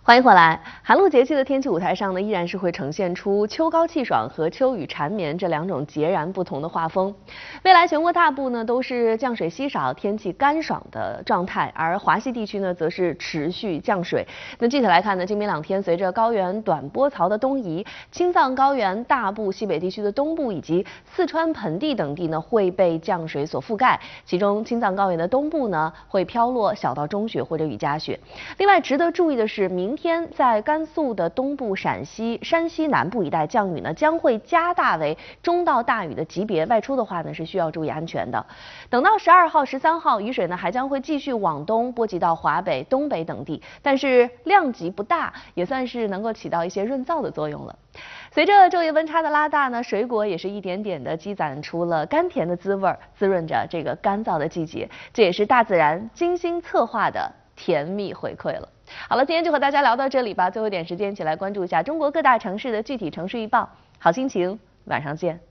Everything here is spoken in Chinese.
欢迎回来。寒露节气的天气舞台上呢，依然是会呈现出秋高气爽和秋雨缠绵这两种截然不同的画风。未来全国大部呢都是降水稀少、天气干爽的状态，而华西地区呢则是持续降水。那具体来看呢，今明两天随着高原短波槽的东移，青藏高原大部、西北地区的东部以及四川盆地等地呢会被降水所覆盖，其中青藏高原的东部呢会飘落小到中雪或者雨夹雪。另外值得注意的是，明天在甘肃的东部、陕西、山西南部一带降雨呢将会加大为中到大雨的级别，外出的话呢是需要注意安全的。等到12号、13号，雨水呢还将会继续往东波及到华北、东北等地，但是量级不大，也算是能够起到一些润燥的作用了。随着昼夜温差的拉大呢，水果也是一点点的积攒出了甘甜的滋味，滋润着这个干燥的季节，这也是大自然精心策划的甜蜜回馈了。好了，今天就和大家聊到这里吧。最后一点时间，一起来关注一下中国各大城市的具体城市预报。好心情，晚上见。